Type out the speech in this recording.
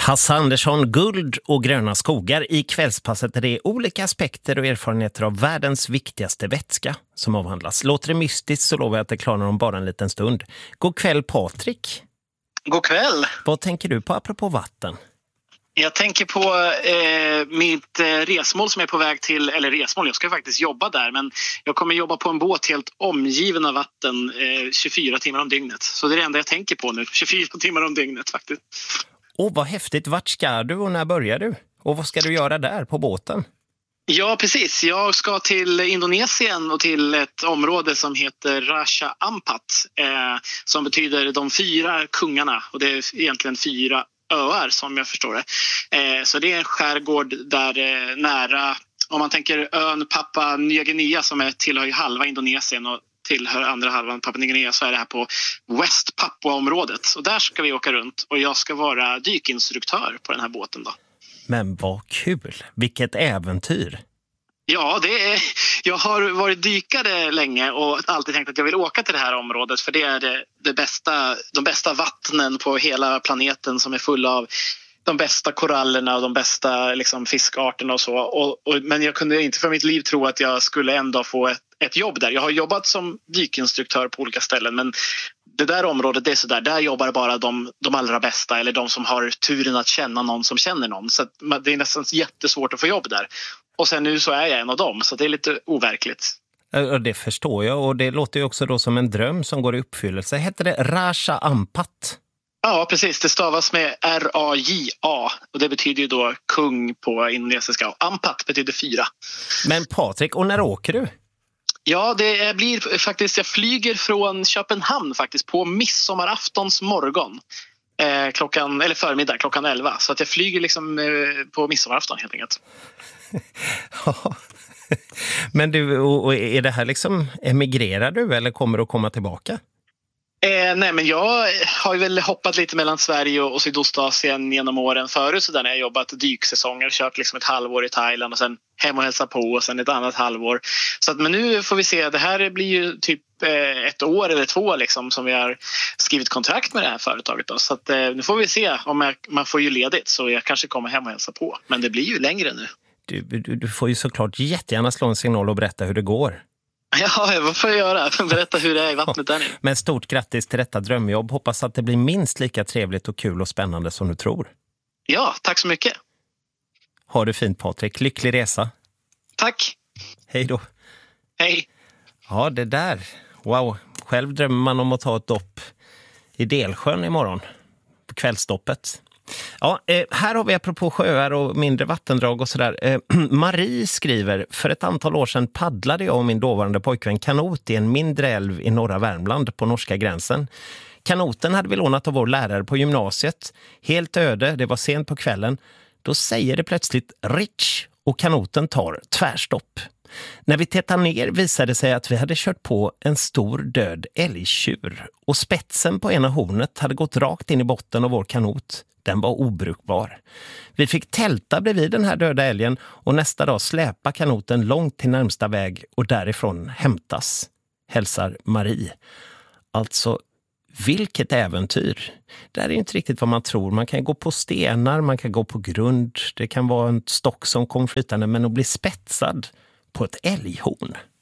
Hasse Andersson, guld och gröna skogar. I kvällspasset är det olika aspekter och erfarenheter av världens viktigaste vätska som avhandlas. Låter det mystiskt så lovar jag att det klarar om bara en liten stund. God kväll Patrik. God kväll. Vad tänker du på apropå vatten? Jag tänker på mitt resmål som är på väg till, eller resmål, jag ska faktiskt jobba där, men jag kommer jobba på en båt helt omgiven av vatten 24 timmar om dygnet. Så det är det enda jag tänker på nu, 24 timmar om dygnet faktiskt. Åh, vad häftigt. Vart ska du och när börjar du? Och vad ska du göra där på båten? Ja, precis. Jag ska till Indonesien och till ett område som heter Raja Ampat, som betyder de 4 kungarna, och det är egentligen 4 öar som jag förstår det. Så det är en skärgård där nära, om man tänker ön Papua Nya Guinea som tillhör halva Indonesien och tillhör andra halvan Papua Nya Guinea, så är det här på West Papua-området. Och där ska vi åka runt och jag ska vara dykinstruktör på den här båten då. Men vad kul! Vilket äventyr! Ja, jag har varit dykare länge och alltid tänkt att jag vill åka till det här området, för det är de bästa vattnen på hela planeten som är fulla av de bästa korallerna och de bästa liksom, fiskarterna och så. Men jag kunde inte för mitt liv tro att jag skulle ändå få ett jobb där. Jag har jobbat som dykinstruktör på olika ställen, men det där området, det är så där jobbar bara de allra bästa, eller de som har turen att känna någon som känner någon. Så det är nästan jättesvårt att få jobb där. Och sen nu så är jag en av dem, så det är lite overkligt. Det förstår jag, och det låter ju också då som en dröm som går i uppfyllelse. Heter det Raja Ampat? Ja, precis. Det stavas med R-A-J-A och det betyder ju då kung på indonesiska. Och Ampat betyder 4. Men Patrik, och när åker du? Ja, det blir faktiskt, jag flyger från Köpenhamn faktiskt på midsommaraftons morgon. Förmiddag, klockan 11. Så att jag flyger liksom på midsommarafton helt enkelt. Ja. Men du, och är det här liksom, emigrerar du eller kommer du att komma tillbaka? Nej, men jag har ju väl hoppat lite mellan Sverige och Sydostasien genom åren förut, så där när jag jobbat dyksäsonger, kört liksom ett halvår i Thailand och sen hem och hälsa på och sen ett annat halvår. Så att, men nu får vi se, det här blir ju typ 1 år eller 2 liksom som vi har skrivit kontrakt med det här företaget då. Så att nu får vi se om man får ju ledigt, så jag kanske kommer hem och hälsa på. Men det blir ju längre nu. Du får ju såklart jättegärna slå en signal och berätta hur det går. Ja, vad får jag göra? Berätta hur det är i vattnet där nu. Men stort grattis till detta drömjobb. Hoppas att det blir minst lika trevligt och kul och spännande som du tror. Ja, tack så mycket. Ha det fint Patrik. Lycklig resa. Tack. Hej då. Hej. Ja, det där. Wow. Själv drömmer man om att ta ett dopp i Delsjön imorgon. På kvällsdoppet. Ja, här har vi apropå sjöar och mindre vattendrag och sådär. Marie skriver, för ett antal år sedan paddlade jag och min dåvarande pojkvän kanot i en mindre älv i norra Värmland på norska gränsen. Kanoten hade vi lånat av vår lärare på gymnasiet. Helt öde, det var sent på kvällen. Då säger det plötsligt Rich och kanoten tar tvärstopp. När vi tittar ner visade det sig att vi hade kört på en stor död älgtjur och spetsen på ena hornet hade gått rakt in i botten av vår kanot. Den var obrukbar. Vi fick tälta bredvid den här döda älgen och nästa dag släpa kanoten långt till närmsta väg och därifrån hämtas. Hälsar Marie. Alltså, vilket äventyr. Det här är inte riktigt vad man tror. Man kan gå på stenar, man kan gå på grund. Det kan vara en stock som kom flytande, men att bli spetsad på ett älghorn.